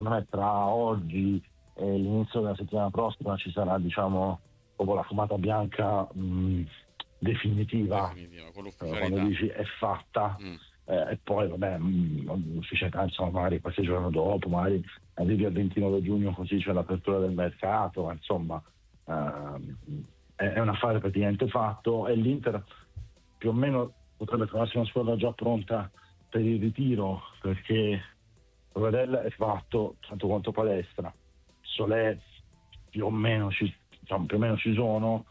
secondo me tra oggi e l'inizio della settimana prossima ci sarà, diciamo, proprio la fumata bianca definitiva, con quando l'ufficialità. dici è fatta, Mm. e poi vabbè, l'ufficialità, insomma, magari qualche giorno dopo, magari arrivi al 29 giugno, così c'è l'apertura del mercato, ma insomma è un affare praticamente fatto, e l'Inter più o meno potrebbe trovarsi una squadra già pronta per il ritiro, perché Provvedella è fatto tanto quanto Palestra. Solé più o meno ci sono,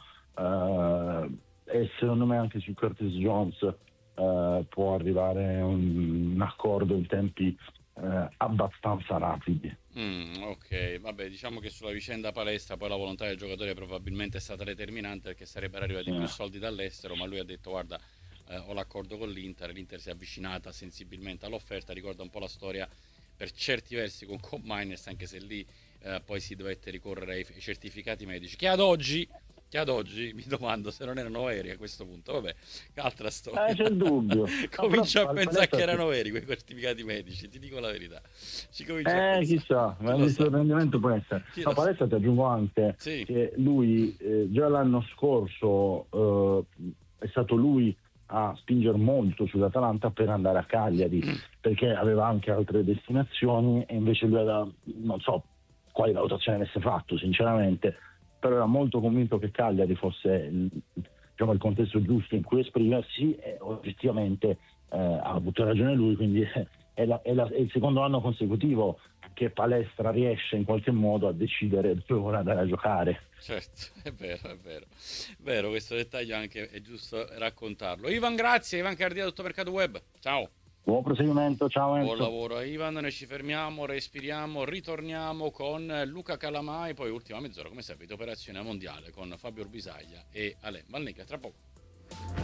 e secondo me anche su Curtis Jones può arrivare un accordo in tempi abbastanza rapidi. Ok, vabbè, diciamo che sulla vicenda Palestra poi la volontà del giocatore probabilmente è stata determinante, perché sarebbero arrivati più Eh, soldi dall'estero, ma lui ha detto guarda, ho l'accordo con l'Inter si è avvicinata sensibilmente all'offerta, ricorda un po' la storia per certi versi con Cobb Miners, anche se lì poi si dovette ricorrere ai certificati medici, che ad oggi mi domando se non erano veri a questo punto. Vabbè, altra storia. c'è il dubbio. No, però Comincio a pensare che Palestra erano veri quei certificati medici, ti dico la verità. Ci comincio a chissà, pensare. Chi ma lo di sa? sorprendimento può essere. Chi No, lo sa? Palestra ti aggiungo anche Sì. che lui già l'anno scorso è stato lui a spingere molto sull'Atalanta per andare a Cagliari, perché aveva anche altre destinazioni, e invece lui aveva, non so quali valutazioni avesse fatto sinceramente, però era molto convinto che Cagliari fosse diciamo, il contesto giusto in cui esprimersi, e oggettivamente ha avuto ragione lui, quindi è il secondo anno consecutivo che Palestra riesce in qualche modo a decidere dove vuole andare a giocare. Certo, è vero, è vero. Vero, questo dettaglio anche è giusto raccontarlo. Ivan, grazie. Ivan Cardia, tutto Mercato Web. Ciao. Buon proseguimento, ciao Buon Enzo. lavoro a Ivan, noi ci fermiamo, respiriamo, ritorniamo con Luca Calamai, poi ultima mezz'ora come sempre di Operazione Mondiale con Fabio Orbisaglia e Ale Malnica, tra poco.